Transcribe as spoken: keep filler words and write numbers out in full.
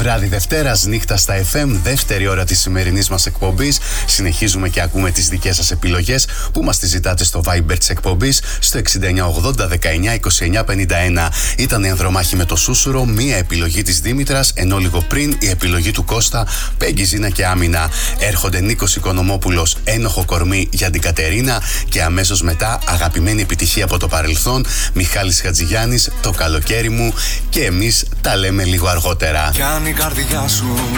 βράδυ Δευτέρας, νύχτα στα εφ εμ, δεύτερη ώρα της σημερινής μας εκπομπής. Συνεχίζουμε και ακούμε τις δικές σας επιλογές που μας τις ζητάτε στο Viber της εκπομπής στο εξήντα εννιά ογδόντα δεκαεννιά είκοσι εννιά πενήντα ένα. Ήταν η Ανδρομάχη με το Σούσουρο, μία επιλογή της Δήμητρας, ενώ λίγο πριν η επιλογή του Κώστα, Πέγγι, Ζήνα και Άμυνα. Έρχονται Νίκος Οικονομόπουλος, Ένοχο κορμί για την Κατερίνα και αμέσως μετά αγαπημένη επιτυχία από το παρελθόν, Μιχάλης Χατζηγιάννης, Το καλοκαίρι μου, και εμείς τα λέμε λίγο αργότερα. Κι αν η καρδιά σου